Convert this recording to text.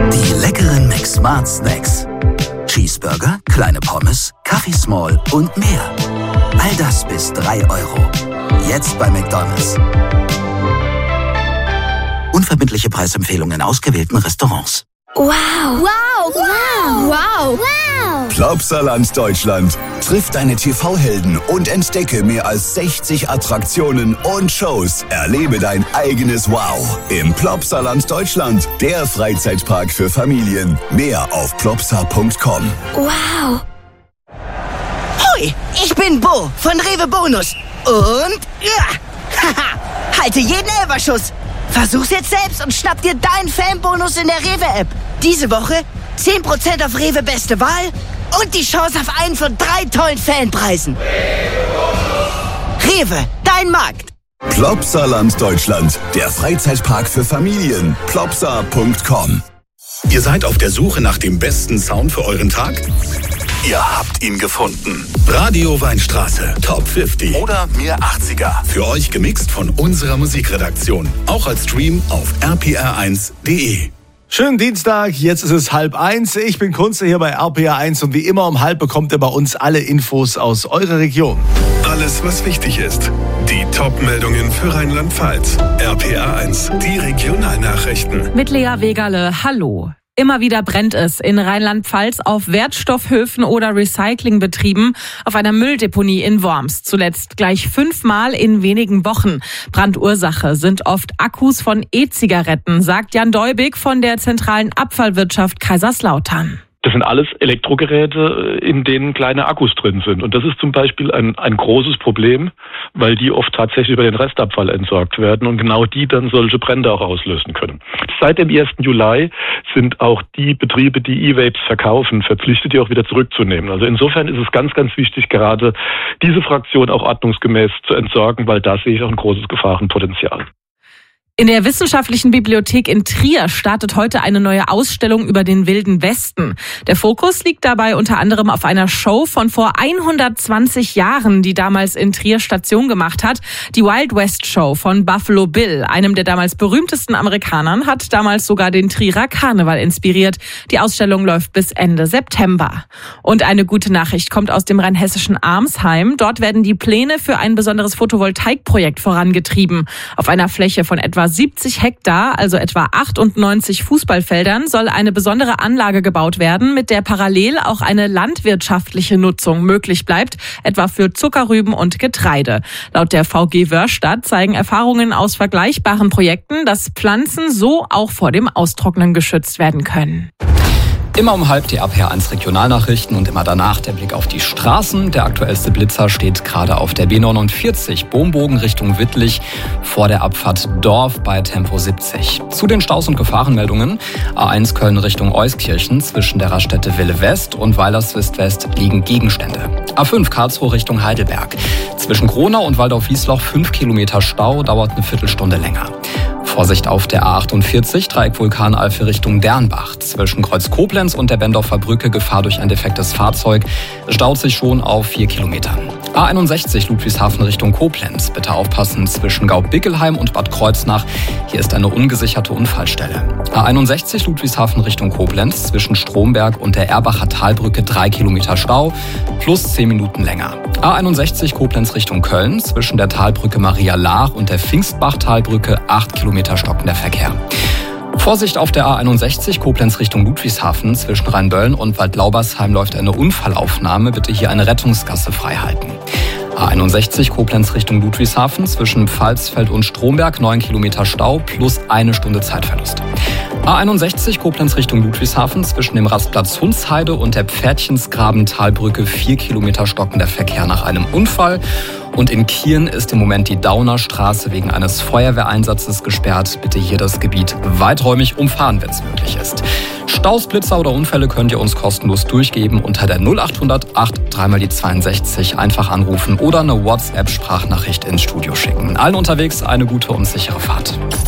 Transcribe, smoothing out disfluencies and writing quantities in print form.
Die leckeren McSmart Snacks. Cheeseburger, kleine Pommes, Kaffee Small und mehr. All das bis 3 €. Jetzt bei McDonald's. Unverbindliche Preisempfehlungen in ausgewählten Restaurants. Wow! Wow! Wow! Wow! Wow! Plopsaland Deutschland. Triff deine TV-Helden und entdecke mehr als 60 Attraktionen und Shows. Erlebe dein eigenes Wow im Plopsaland Deutschland. Der Freizeitpark für Familien. Mehr auf plopsa.com. Wow! Hoi, ich bin Bo von Rewe Bonus. Und haha, halte jeden Elferschuss. Versuch's jetzt selbst und schnapp dir deinen Fanbonus in der Rewe-App. Diese Woche 10% auf Rewe Beste Wahl und die Chance auf einen von 3 tollen Fanpreisen. Rewe, dein Markt. Plopsaland Deutschland. Der Freizeitpark für Familien. plopsa.com. Ihr seid auf der Suche nach dem besten Sound für euren Tag? Ihr habt ihn gefunden. Radio Weinstraße, Top 50 oder Mir 80er. Für euch gemixt von unserer Musikredaktion. Auch als Stream auf rpr1.de. Schönen Dienstag, jetzt ist es 12:30. Ich bin Kunze hier bei RPR1 und wie immer um 12 bekommt ihr bei uns alle Infos aus eurer Region. Alles, was wichtig ist. Die Top-Meldungen für Rheinland-Pfalz. RPR1, die Regionalnachrichten. Mit Lea Wegerle, hallo. Immer wieder brennt es in Rheinland-Pfalz auf Wertstoffhöfen oder Recyclingbetrieben, auf einer Mülldeponie in Worms. Zuletzt gleich 5-mal in wenigen Wochen. Brandursache sind oft Akkus von E-Zigaretten, sagt Jan Deubig von der zentralen Abfallwirtschaft Kaiserslautern. Das sind alles Elektrogeräte, in denen kleine Akkus drin sind. Und das ist zum Beispiel ein großes Problem, weil die oft tatsächlich über den Restabfall entsorgt werden und genau die dann solche Brände auch auslösen können. Seit dem 1. Juli sind auch die Betriebe, die E-Vapes verkaufen, verpflichtet, die auch wieder zurückzunehmen. Also insofern ist es ganz, ganz wichtig, gerade diese Fraktion auch ordnungsgemäß zu entsorgen, weil da sehe ich auch ein großes Gefahrenpotenzial. In der Wissenschaftlichen Bibliothek in Trier startet heute eine neue Ausstellung über den Wilden Westen. Der Fokus liegt dabei unter anderem auf einer Show von vor 120 Jahren, die damals in Trier Station gemacht hat. Die Wild West Show von Buffalo Bill, einem der damals berühmtesten Amerikanern, hat damals sogar den Trierer Karneval inspiriert. Die Ausstellung läuft bis Ende September. Und eine gute Nachricht kommt aus dem rheinhessischen Armsheim. Dort werden die Pläne für ein besonderes Photovoltaikprojekt vorangetrieben. Auf einer Fläche von etwa 70 Hektar, also etwa 98 Fußballfeldern, soll eine besondere Anlage gebaut werden, mit der parallel auch eine landwirtschaftliche Nutzung möglich bleibt, etwa für Zuckerrüben und Getreide. Laut der VG Wörrstadt zeigen Erfahrungen aus vergleichbaren Projekten, dass Pflanzen so auch vor dem Austrocknen geschützt werden können. Immer um 12 die RPR1 Regionalnachrichten und immer danach der Blick auf die Straßen. Der aktuellste Blitzer steht gerade auf der B49 Bombogen Richtung Wittlich vor der Abfahrt Dorf bei Tempo 70. Zu den Staus- und Gefahrenmeldungen: A1 Köln Richtung Euskirchen zwischen der Raststätte Wille West und Weilerswist-West liegen Gegenstände. A5 Karlsruhe Richtung Heidelberg. Zwischen Gronau und Waldorf-Wiesloch 5 Kilometer Stau, dauert eine Viertelstunde länger. Vorsicht auf der A48, Dreieck Vulkanalpe Richtung Dernbach. Zwischen Kreuz Koblenz und der Bendorfer Brücke Gefahr durch ein defektes Fahrzeug. Staut sich schon auf 4 Kilometern. A61 Ludwigshafen Richtung Koblenz. Bitte aufpassen zwischen Gaub-Bickelheim und Bad Kreuznach. Hier ist eine ungesicherte Unfallstelle. A61 Ludwigshafen Richtung Koblenz. Zwischen Stromberg und der Erbacher Talbrücke 3 Kilometer Stau. Plus 10 Minuten länger. A61 Koblenz Richtung Köln. Zwischen der Talbrücke Maria Laach und der Pfingstbach-Talbrücke 8 Kilometer stockender Verkehr. Vorsicht auf der A61 Koblenz Richtung Ludwigshafen. Zwischen Rheinböllen und Waldlaubersheim läuft eine Unfallaufnahme. Bitte hier eine Rettungsgasse freihalten. A61 Koblenz Richtung Ludwigshafen. Zwischen Pfalzfeld und Stromberg 9 Kilometer Stau plus 1 Stunde Zeitverlust. A61 Koblenz Richtung Ludwigshafen. Zwischen dem Rastplatz Hunsheide und der Pferdchensgraben-Talbrücke 4 Kilometer stockender Verkehr nach einem Unfall. Und in Kirn ist im Moment die Daunerstraße wegen eines Feuerwehreinsatzes gesperrt. Bitte hier das Gebiet weiträumig umfahren, wenn es möglich ist. Staus, Blitzer oder Unfälle könnt ihr uns kostenlos durchgeben unter der 0800 8 3 die 62. Einfach anrufen oder eine WhatsApp-Sprachnachricht ins Studio schicken. Allen unterwegs eine gute und sichere Fahrt.